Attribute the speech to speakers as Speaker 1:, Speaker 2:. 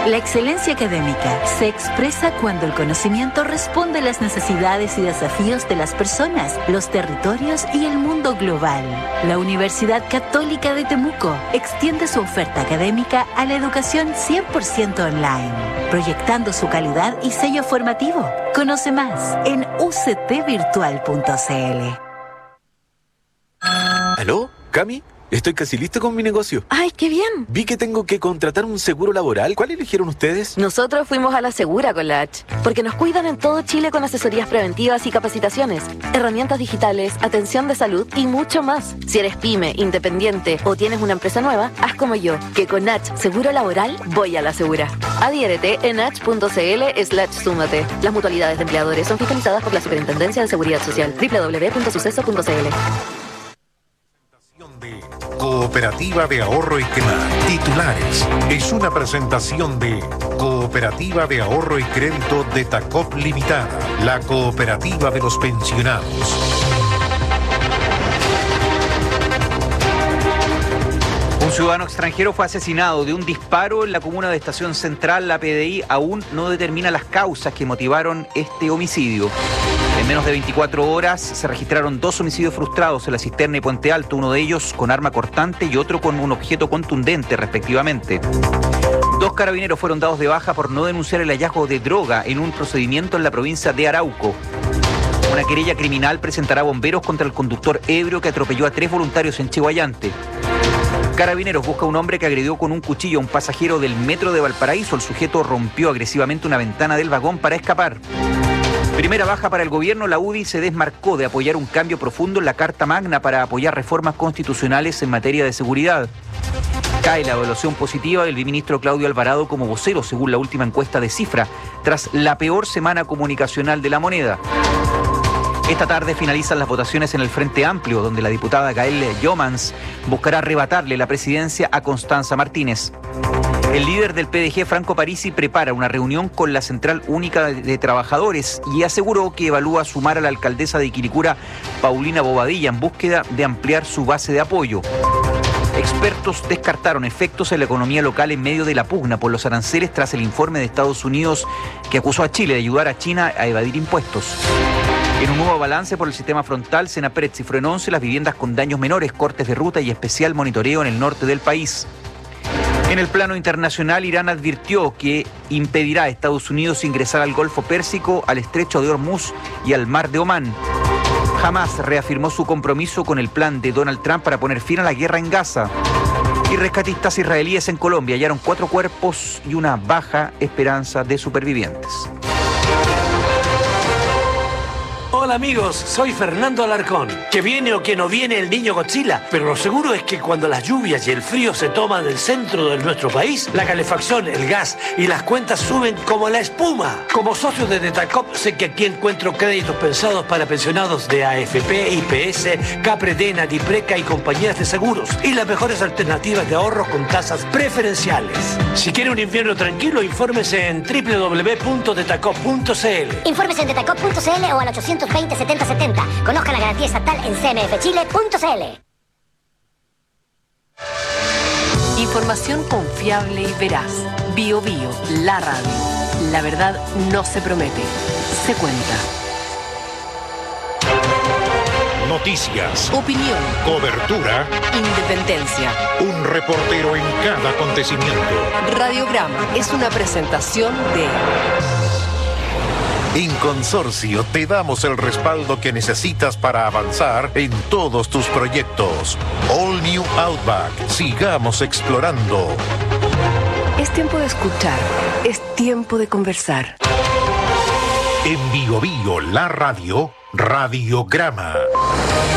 Speaker 1: La excelencia académica se expresa cuando el conocimiento responde a las necesidades y desafíos de las personas, los territorios y el mundo global. La Universidad Católica de Temuco extiende su oferta académica a la educación 100% online, proyectando su calidad y sello formativo. Conoce más en uctvirtual.cl.
Speaker 2: ¿Aló? ¿Cami? Estoy casi listo con mi negocio.
Speaker 3: ¡Ay, qué bien!
Speaker 2: Vi que tengo que contratar un seguro laboral. ¿Cuál eligieron ustedes?
Speaker 3: Nosotros fuimos a la Segura con la H, porque nos cuidan en todo Chile con asesorías preventivas y capacitaciones, herramientas digitales, atención de salud y mucho más. Si eres pyme, independiente o tienes una empresa nueva, haz como yo, que con H Seguro Laboral voy a la Segura. Adhiérete en h.cl/súmate. Las mutualidades de empleadores son fiscalizadas por la Superintendencia de Seguridad Social. www.suceso.cl.
Speaker 4: Cooperativa de Ahorro y Crédito. Titulares. Es una presentación de Cooperativa de Ahorro y Crédito de Tacop Limitada, la cooperativa de los pensionados.
Speaker 5: Un ciudadano extranjero fue asesinado de un disparo en la comuna de Estación Central. La PDI aún no determina las causas que motivaron este homicidio. En menos de 24 horas se registraron 2 homicidios frustrados en La Cisterna y Puente Alto, uno de ellos con arma cortante y otro con un objeto contundente, respectivamente. 2 carabineros fueron dados de baja por no denunciar el hallazgo de droga en un procedimiento en la provincia de Arauco. Una querella criminal presentará bomberos contra el conductor ebrio que atropelló a 3 voluntarios en Chihuayante. Carabineros busca a un hombre que agredió con un cuchillo a un pasajero del metro de Valparaíso. El sujeto rompió agresivamente una ventana del vagón para escapar. Primera baja para el gobierno. La UDI se desmarcó de apoyar un cambio profundo en la Carta Magna para apoyar reformas constitucionales en materia de seguridad. Cae la evaluación positiva del viceministro Claudio Alvarado como vocero, según la última encuesta de Cifra, tras la peor semana comunicacional de la moneda. Esta tarde finalizan las votaciones en el Frente Amplio, donde la diputada Gael Jomans buscará arrebatarle la presidencia a Constanza Martínez. El líder del PDG, Franco Parisi, prepara una reunión con la Central Única de Trabajadores y aseguró que evalúa sumar a la alcaldesa de Quilicura, Paulina Bobadilla, en búsqueda de ampliar su base de apoyo. Expertos descartaron efectos en la economía local en medio de la pugna por los aranceles tras el informe de Estados Unidos que acusó a Chile de ayudar a China a evadir impuestos. En un nuevo balance por el sistema frontal, Senapred cifró en 11 las viviendas con daños menores, cortes de ruta y especial monitoreo en el norte del país. En el plano internacional, Irán advirtió que impedirá a Estados Unidos ingresar al Golfo Pérsico, al Estrecho de Hormuz y al Mar de Omán. Hamás reafirmó su compromiso con el plan de Donald Trump para poner fin a la guerra en Gaza. Y rescatistas israelíes en Colombia hallaron 4 cuerpos y una baja esperanza de supervivientes.
Speaker 6: Hola amigos, soy Fernando Alarcón. Que viene o que no viene el niño Godzilla, pero lo seguro es que cuando las lluvias y el frío se toman el centro de nuestro país, la calefacción, el gas y las cuentas suben como la espuma. Como socio de Detacop sé que aquí encuentro créditos pensados para pensionados de AFP, IPS, Capredena, Dipreca y compañías de seguros y las mejores alternativas de ahorro con tasas preferenciales. Si quiere un invierno tranquilo, infórmese en www.detacop.cl.
Speaker 7: Infórmese en detacop.cl o al 820 7070. Conozca la garantía estatal en cmfchile.cl.
Speaker 8: Información confiable y veraz. Bio Bio, la radio. La verdad no se promete, se cuenta.
Speaker 4: Noticias,
Speaker 8: Opinión,
Speaker 4: cobertura,
Speaker 8: independencia.
Speaker 4: un reportero en cada acontecimiento.
Speaker 8: Radiograma es una presentación de...
Speaker 4: En Consorcio te damos el respaldo que necesitas para avanzar en todos tus proyectos. All New Outback. Sigamos explorando.
Speaker 8: Es tiempo de escuchar, es tiempo de conversar.
Speaker 4: En Bio Bio, la radio, Radiograma.